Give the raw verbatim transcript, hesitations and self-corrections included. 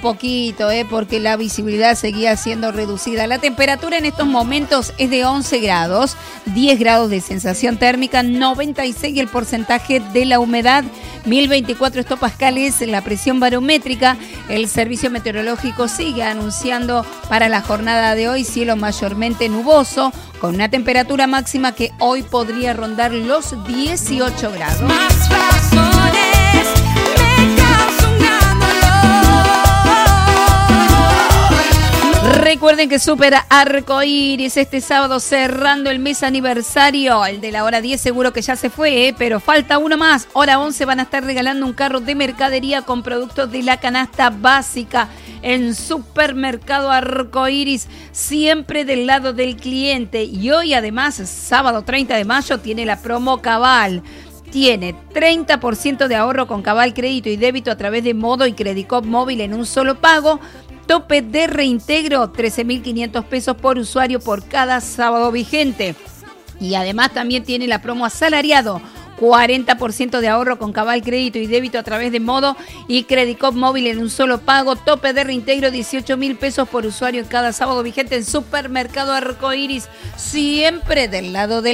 poquito, ¿eh? Porque la visibilidad seguía siendo reducida. La temperatura en estos momentos es de once grados, diez grados de sensación térmica, noventa y seis el porcentaje de la humedad, mil veinticuatro hectopascales la presión barométrica. El servicio meteorológico sigue anunciando para la jornada de hoy cielo mayormente nuboso, con una temperatura máxima que hoy podría rondar los dieciocho grados. Más razones me causan gran dolor. Recuerden que Super Arcoíris este sábado cerrando el mes aniversario. El de la hora diez seguro que ya se fue, ¿eh? Pero falta uno más. Hora once van a estar regalando un carro de mercadería con productos de la canasta básica en Supermercado Arcoíris, siempre del lado del cliente. Y hoy además, sábado treinta de mayo, tiene la promo Cabal. Tiene treinta por ciento de ahorro con Cabal Crédito y Débito a través de Modo y Credicop Móvil en un solo pago. Tope de reintegro, trece mil quinientos pesos por usuario por cada sábado vigente. Y además también tiene la promo asalariado, cuarenta por ciento de ahorro con Cabal Crédito y Débito a través de Modo y Credicop Móvil en un solo pago. Tope de reintegro, dieciocho mil pesos por usuario en cada sábado vigente en Supermercado Arcoíris, siempre del lado del